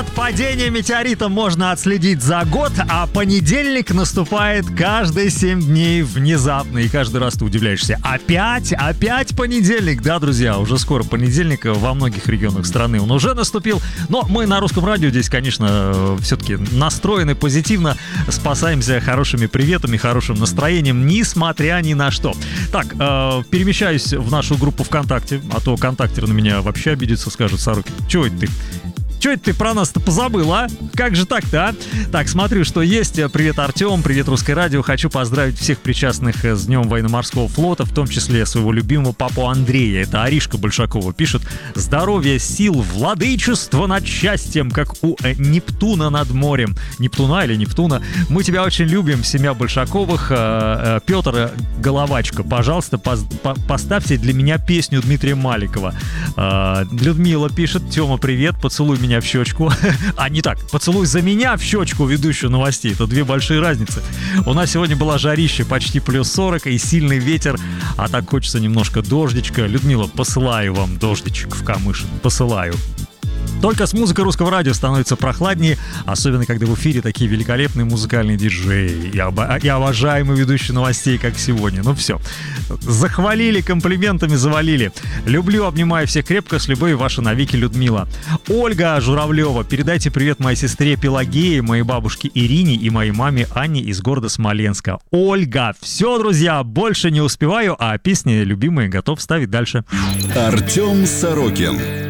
Падение метеорита можно отследить за год, а понедельник наступает каждые 7 дней внезапно. И каждый раз ты удивляешься. Опять понедельник. Да, друзья, уже скоро понедельник во многих регионах страны. Он уже наступил. Но мы на Русском радио здесь, конечно, все-таки настроены позитивно. Спасаемся хорошими приветами, хорошим настроением, несмотря ни на что. Так, перемещаюсь в нашу группу ВКонтакте, а то контактеры на меня вообще обидятся, скажут: Сорокин, чего это ты? Чё это ты про нас-то позабыл, а? Как же так-то, а? Так, смотрю, что есть. Привет, Артем, привет, Русское радио. Хочу поздравить всех причастных с Днем военно-морского флота, в том числе своего любимого папу Андрея. Это Аришка Большакова пишет: здоровья, сил, владычества над счастьем, как у Нептуна над морем. Нептуна или Нептуна. Мы тебя очень любим, семья Большаковых. Петр Головачка, пожалуйста, поставьте для меня песню Дмитрия Маликова. Людмила пишет: Тёма, привет, поцелуй меня в щечку. А не так, поцелуй за меня в щечку, ведущую новостей. Это две большие разницы. У нас сегодня была жарища, почти плюс 40 и сильный ветер, а так хочется немножко дождичка. Людмила, посылаю вам дождичек в Камышин. Посылаю. Только с музыкой Русского радио становится прохладнее, особенно когда в эфире такие великолепные музыкальные диджеи и обожаемые ведущие новостей, как сегодня. Ну все, захвалили, комплиментами завалили. Люблю, обнимаю всех крепко, с любовью, ваша навеки Людмила. Ольга Журавлева, передайте привет моей сестре Пелагее, моей бабушке Ирине и моей маме Анне из города Смоленска. Ольга, все, друзья, больше не успеваю, а песни любимые готов ставить дальше. Артем Сорокин.